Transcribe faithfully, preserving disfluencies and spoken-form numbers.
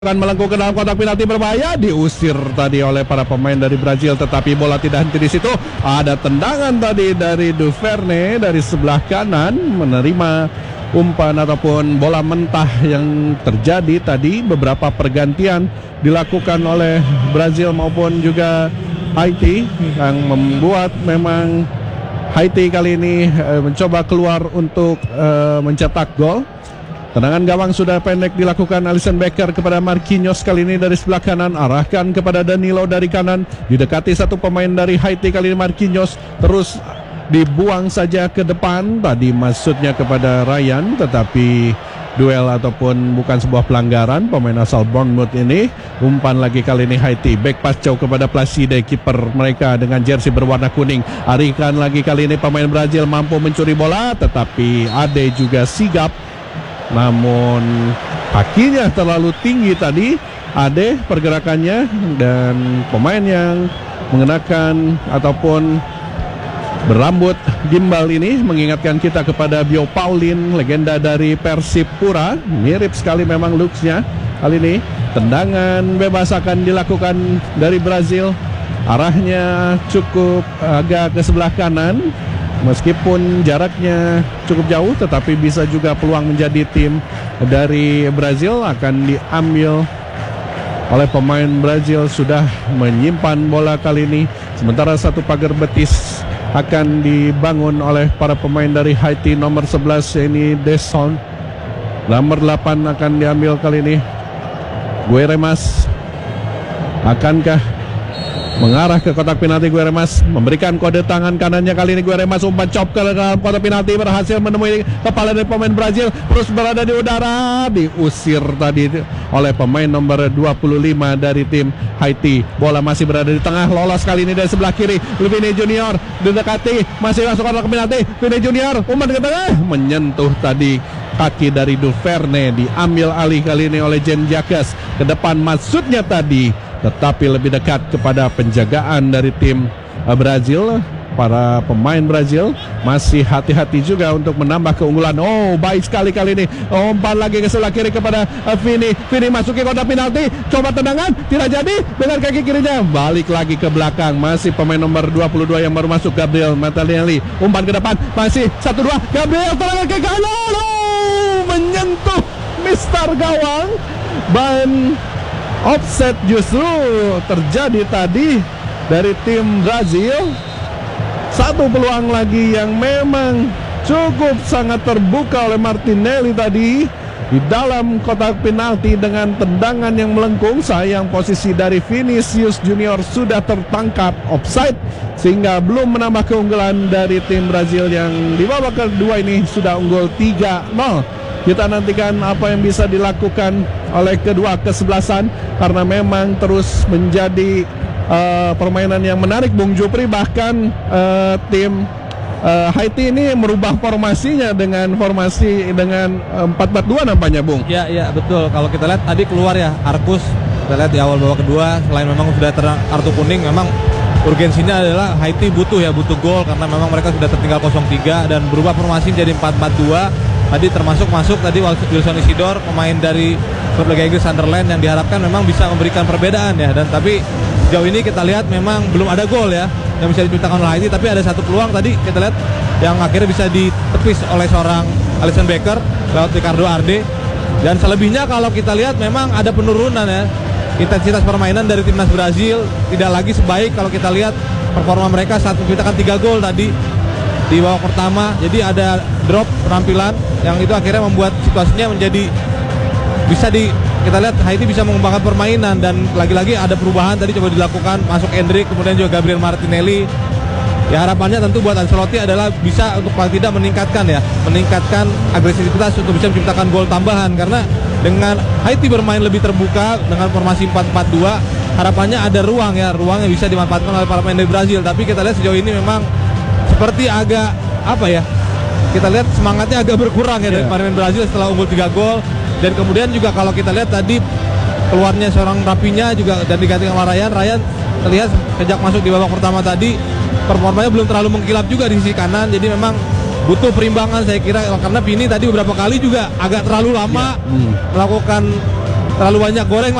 akan melengkung ke dalam kotak penalti berbahaya, diusir tadi oleh para pemain dari Brazil, tetapi bola tidak henti di situ. Ada tendangan tadi dari Duverne dari sebelah kanan, menerima umpan ataupun bola mentah yang terjadi tadi. Beberapa pergantian dilakukan oleh Brazil maupun juga Haiti yang membuat memang Haiti kali ini e, mencoba keluar untuk e, mencetak gol. Tendangan gawang sudah pendek dilakukan Alisson Becker kepada Marquinhos, kali ini dari sebelah kanan, arahkan kepada Danilo dari kanan, didekati satu pemain dari Haiti, kali ini Marquinhos terus dibuang saja ke depan, tadi maksudnya kepada Ryan, tetapi duel ataupun bukan sebuah pelanggaran. Pemain asal Bournemouth ini, umpan lagi kali ini Haiti, back pass jauh kepada Placide, kiper mereka dengan jersey berwarna kuning, arikan lagi kali ini pemain Brazil mampu mencuri bola, tetapi Ade juga sigap. Namun kakinya terlalu tinggi tadi Ade pergerakannya, dan pemain yang mengenakan ataupun berambut gimbal ini mengingatkan kita kepada Bio Pauline, legenda dari Persipura. Mirip sekali memang looksnya. Kali ini tendangan bebas akan dilakukan dari Brazil, arahnya cukup agak ke sebelah kanan. Meskipun jaraknya cukup jauh, tetapi bisa juga peluang menjadi tim dari Brazil. Akan diambil oleh pemain Brazil, sudah menyimpan bola kali ini. Sementara satu pagar betis akan dibangun oleh para pemain dari Haiti. Nomor sebelas ini Deson, nomor delapan akan diambil kali ini Gueremas. Akankah mengarah ke kotak penalti? Gueremas memberikan kode tangan kanannya, kali ini Gueremas umpan chop ke dalam kotak penalti, berhasil menemui kepala dari pemain Brazil, terus berada di udara, diusir tadi oleh pemain nomor dua puluh lima dari tim Haiti. Bola masih berada di tengah, lolos kali ini dari sebelah kiri, Vini Junior didekati, masih masuk kotak penalti, Vini Junior umpan ke tengah, menyentuh tadi kaki dari Duverne, diambil alih kali ini oleh Jean Jacques ke depan, maksudnya tadi, tetapi lebih dekat kepada penjagaan dari tim Brazil. Para pemain Brazil masih hati-hati juga untuk menambah keunggulan. Oh, baik sekali kali ini. Oh, umpan lagi ke sebelah kiri kepada Vini. Vini masuki kotak penalti, coba tendangan, tidak jadi dengan kaki kirinya. Balik lagi ke belakang, masih pemain nomor dua puluh dua yang baru masuk, Gabriel Martinelli. Umpan ke depan, masih satu dua. Gabriel tendangan ke kanan. Oh, menyentuh Mister Gawang. Dan offset justru terjadi tadi dari tim Brazil. Satu peluang lagi yang memang cukup sangat terbuka oleh Martinelli tadi di dalam kotak penalti dengan tendangan yang melengkung. Sayang posisi dari Vinicius Junior sudah tertangkap offside, sehingga belum menambah keunggulan dari tim Brazil yang di babak kedua ini sudah unggul tiga nol. Kita nantikan apa yang bisa dilakukan oleh kedua kesebelasan, karena memang terus menjadi uh, permainan yang menarik, Bung Jupri. Bahkan uh, tim uh, Haiti ini merubah formasinya dengan formasi dengan uh, empat empat dua nampaknya, Bung. Ya, ya betul. Kalau kita lihat tadi keluar ya Arkus, kita lihat di awal babak kedua, selain memang sudah kartu kuning, memang urgensinya adalah Haiti butuh ya butuh gol, karena memang mereka sudah tertinggal nol tiga dan berubah formasi jadi empat empat dua. Tadi termasuk masuk tadi Wilson Isidore, pemain dari klub Liga Inggris Sunderland, yang diharapkan memang bisa memberikan perbedaan ya. Dan tapi sejauh ini kita lihat memang belum ada gol ya yang bisa diciptakan oleh Haiti, tapi ada satu peluang tadi kita lihat yang akhirnya bisa ditepis oleh seorang Alisson Becker lewat Ricardo Arde. Dan selebihnya kalau kita lihat memang ada penurunan ya intensitas permainan dari timnas Brazil, tidak lagi sebaik kalau kita lihat performa mereka saat menciptakan tiga gol tadi di babak pertama. Jadi ada drop penampilan yang itu akhirnya membuat situasinya menjadi bisa di kita lihat Haiti bisa mengembangkan permainan, dan lagi-lagi ada perubahan tadi coba dilakukan, masuk Endrick, kemudian juga Gabriel Martinelli. Ya harapannya tentu buat Ancelotti adalah bisa untuk paling tidak meningkatkan ya, meningkatkan agresivitas untuk bisa menciptakan gol tambahan, karena dengan Haiti bermain lebih terbuka dengan formasi empat empat dua, harapannya ada ruang ya, ruang yang bisa dimanfaatkan oleh para pemain dari Brazil. Tapi kita lihat sejauh ini memang seperti agak apa ya, kita lihat semangatnya agak berkurang ya dari yeah. pemain Brazil setelah unggul tiga gol. Dan kemudian juga kalau kita lihat tadi keluarnya seorang Rapinya juga dan digantikan oleh Ryan. Ryan terlihat sejak masuk di babak pertama tadi performanya belum terlalu mengkilap juga di sisi kanan. Jadi memang butuh perimbangan saya kira, karena Vini tadi beberapa kali juga agak terlalu lama yeah. hmm. melakukan terlalu banyak goreng